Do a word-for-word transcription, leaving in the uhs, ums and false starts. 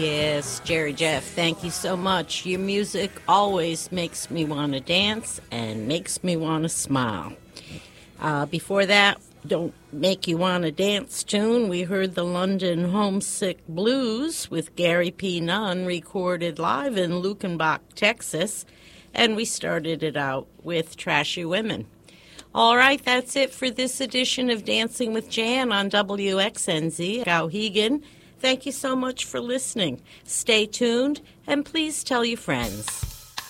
Yes, Jerry Jeff, thank you so much. Your music always makes me want to dance and makes me want to smile. Uh, before that, Don't Make You Want to Dance tune, we heard the London Homesick Blues with Gary P. Nunn, recorded live in Luckenbach, Texas, and we started it out with Trashy Women. All right, that's it for this edition of Dancing with Jan on W X N Z. Gauhegan, thank you so much for listening. Stay tuned, and please tell your friends.